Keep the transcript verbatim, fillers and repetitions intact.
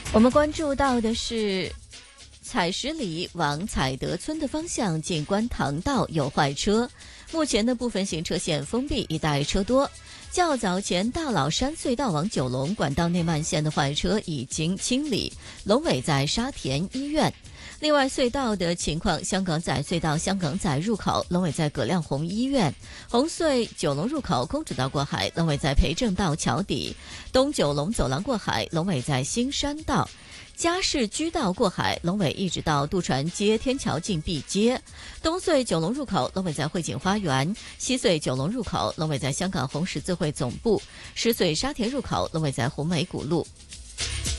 我们关注到的是采石里往采德村的方向进观塘道有坏车，目前的部分行车线封闭，一带车多。较早前大老山隧道往九龙管道内慢线的坏车已经清理，龙尾在沙田医院。另外隧道的情况，香港仔隧道香港仔入口龙尾在葛量洪医院，红隧九龙入口公主道过海龙尾在培正道桥底，东九龙走廊过海龙尾在新山道，嘉士居道过海龙尾一直到渡船街天桥近碧街，东隧九龙入口龙尾在汇景花园，西隧九龙入口龙尾在香港红十字会总部，石隧沙田入口龙尾在红梅古路。